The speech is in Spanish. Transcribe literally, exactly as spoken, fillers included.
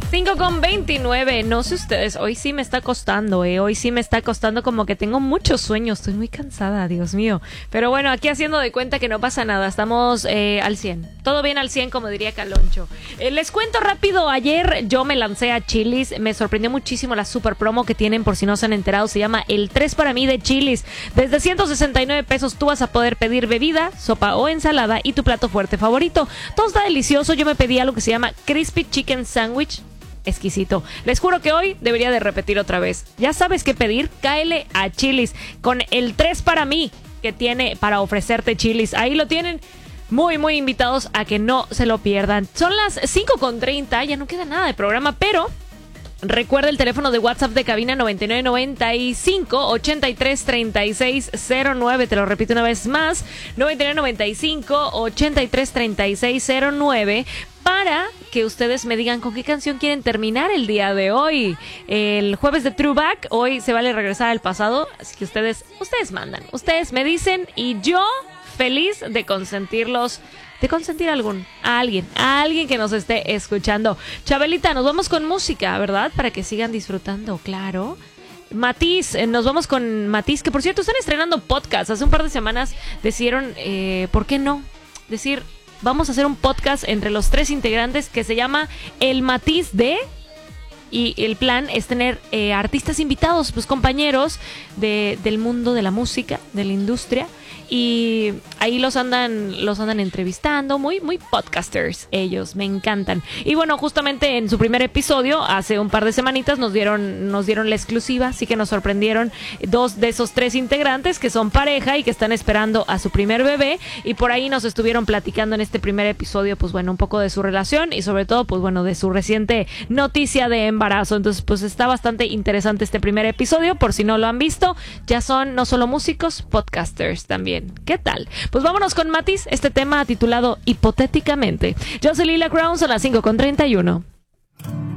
cinco con veintinueve. No sé ustedes, hoy sí me está costando, eh. Hoy sí me está costando, como que tengo muchos sueños. Estoy muy cansada, Dios mío. Pero bueno, aquí haciendo de cuenta que no pasa nada. Estamos eh, al cien. Todo bien al cien, como diría Caloncho. Eh, les cuento rápido. Ayer yo me lancé a Chili's. Me sorprendió muchísimo la super promo que tienen, por si no se han enterado. Se llama el tres para mí de Chili's. Desde ciento sesenta y nueve pesos tú vas a poder pedir bebida, sopa o ensalada y tu plato fuerte favorito. Todo está delicioso. Yo me pedí algo que se llama Crispy Chicken Sandwich. Exquisito. Les juro que hoy debería de repetir otra vez. Ya sabes qué pedir, cáele a Chili's con el tres para mí que tiene para ofrecerte Chili's. Ahí lo tienen. Muy, muy invitados a que no se lo pierdan. Son las cinco con treinta, ya no queda nada de programa, pero recuerda el teléfono de WhatsApp de cabina noventa y nueve noventa y cinco ochenta y tres treinta y seis cero nueve. Te lo repito una vez más, noventa y nueve noventa y cinco ochenta y tres treinta y seis cero nueve, para que ustedes me digan con qué canción quieren terminar el día de hoy. El jueves de Throwback, hoy se vale regresar al pasado, así que ustedes, ustedes mandan, ustedes me dicen y yo feliz de consentirlos, de consentir a algún, a alguien, a alguien que nos esté escuchando. Chabelita, nos vamos con música, ¿verdad? Para que sigan disfrutando, claro. Matiz, eh, nos vamos con Matiz, que por cierto están estrenando podcast. Hace un par de semanas decidieron, eh, ¿por qué no? Decir, vamos a hacer un podcast entre los tres integrantes que se llama El Matiz de... Y el plan es tener eh, artistas invitados, pues compañeros de, del mundo de la música, de la industria. Y ahí los andan los andan entrevistando, muy muy podcasters ellos, me encantan. Y bueno, justamente en su primer episodio, hace un par de semanitas, nos dieron nos dieron la exclusiva, así que nos sorprendieron dos de esos tres integrantes que son pareja y que están esperando a su primer bebé. Y por ahí nos estuvieron platicando en este primer episodio, pues bueno, un poco de su relación y sobre todo, pues bueno, de su reciente noticia de embarazo. Entonces, pues está bastante interesante este primer episodio, por si no lo han visto. Ya son no solo músicos, podcasters también. ¿Qué tal? Pues vámonos con Matiz, este tema titulado Hipotéticamente. Yo soy Lila Crowns a las cinco con treinta y uno.